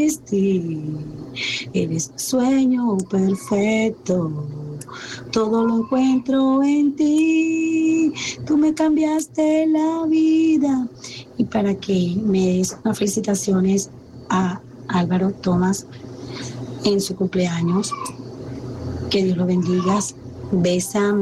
Eres sueño perfecto, todo lo encuentro en ti, tú me cambiaste la vida. Y para que me des unas felicitaciones a Álvaro Tomás en su cumpleaños, que Dios lo bendiga, bésame.